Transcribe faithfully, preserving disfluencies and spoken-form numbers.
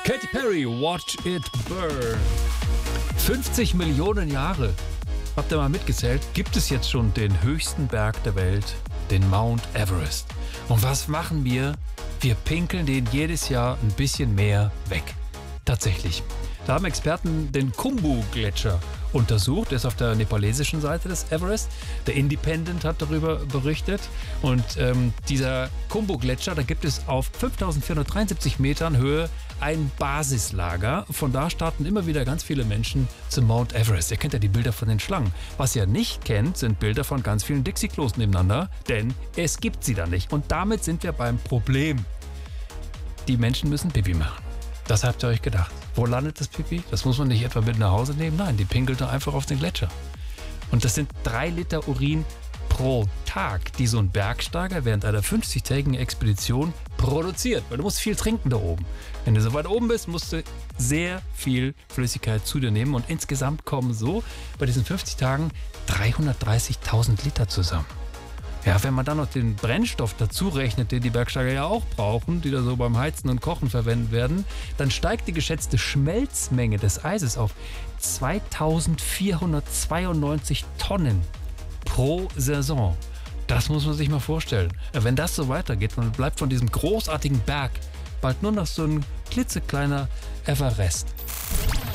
Katy Perry, Watch It Burn. fünfzig Millionen Jahre, habt ihr mal mitgezählt, gibt es jetzt schon den höchsten Berg der Welt, den Mount Everest. Und was machen wir? Wir pinkeln den jedes Jahr ein bisschen mehr weg. Tatsächlich. Da haben Experten den Khumbu-Gletscher untersucht. Der ist auf der nepalesischen Seite des Everest. Der Independent hat darüber berichtet. Und ähm, dieser Khumbu-Gletscher, da gibt es auf fünftausendvierhundertdreiundsiebzig Metern Höhe ein Basislager. Von da starten immer wieder ganz viele Menschen zum Mount Everest. Ihr kennt ja die Bilder von den Schlangen. Was ihr nicht kennt, sind Bilder von ganz vielen Dixie-Klos nebeneinander, denn es gibt sie da nicht. Und damit sind wir beim Problem. Die Menschen müssen Pipi machen. Das habt ihr euch gedacht. Wo landet das Pipi? Das muss man nicht etwa mit nach Hause nehmen. Nein, die pinkelt da einfach auf den Gletscher. Und das sind drei Liter Urin pro Tag, die so ein Bergsteiger während einer fünfzigtägigen Expedition produziert. Weil du musst viel trinken da oben. Wenn du so weit oben bist, musst du sehr viel Flüssigkeit zu dir nehmen. Und insgesamt kommen so bei diesen fünfzig Tagen dreihundertdreißigtausend Liter zusammen. Ja, wenn man dann noch den Brennstoff dazu rechnet, den die Bergsteiger ja auch brauchen, die da so beim Heizen und Kochen verwendet werden, dann steigt die geschätzte Schmelzmenge des Eises auf zweitausendvierhundertzweiundneunzig Tonnen pro Saison. Das muss man sich mal vorstellen. Wenn das so weitergeht, dann bleibt von diesem großartigen Berg bald nur noch so ein klitzekleiner Everest.